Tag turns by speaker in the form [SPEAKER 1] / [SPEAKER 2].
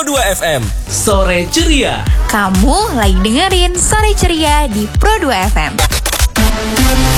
[SPEAKER 1] Pro2 FM. Sore Ceria.
[SPEAKER 2] Kamu lagi dengerin Sore Ceria di Pro2 FM.